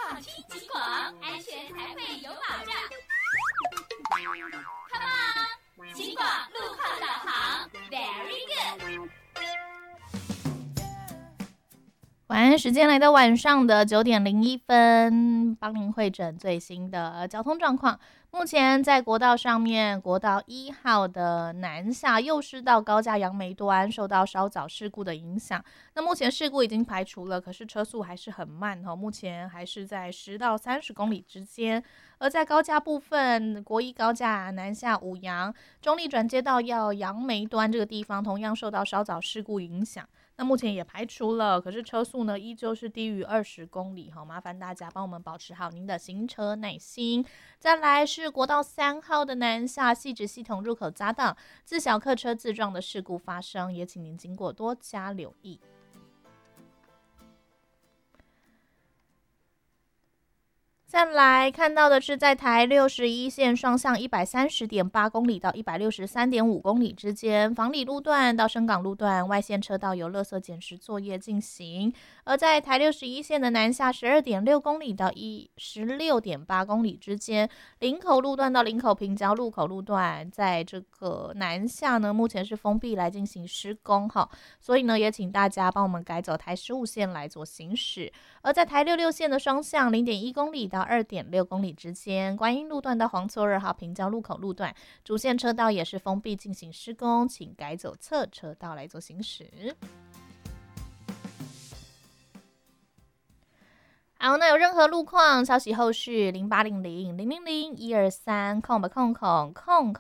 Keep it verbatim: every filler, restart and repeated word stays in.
放轻警广，安全才会有保障。Come on， 警广路况导航 ，Very good。晚安时间来到晚上的九点零一分，帮您汇诊最新的交通状况。目前在国道上面，国道一号的南下右师到高架杨梅端受到稍早事故的影响，那目前事故已经排除了，可是车速还是很慢哦，目前还是在十到三十公里之间。而在高架部分，国一高架南下五杨中立转接到要杨梅端这个地方，同样受到稍早事故影响。那目前也排除了，可是车速呢依旧是低于二十公里，好，麻烦大家帮我们保持好您的行车耐心。再来是国道三号的南下汐止系统入口匝道，自小客车自撞的事故发生，也请您经过多加留意。再来看到的是在台六十一线双向 一百三十点八公里到 一百六十三点五公里之间，房里路段到深港路段外线车道由垃圾捡拾作业进行。而在台六十一线的南下 十二点六公里到十六点八公里之间，林口路段到林口平交路口路段在这个南下呢，目前是封闭来进行施工，所以呢也请大家帮我们改走台十五线来做行驶。而在台六六线的双向 零点一公里到二点六公里之间，观音路段到黄厝二号平交路口路段主线车道也是封闭进行施工，请改走侧车道来做行驶。好，那有任何路况消息后续零八零零零零零一二三空不空空空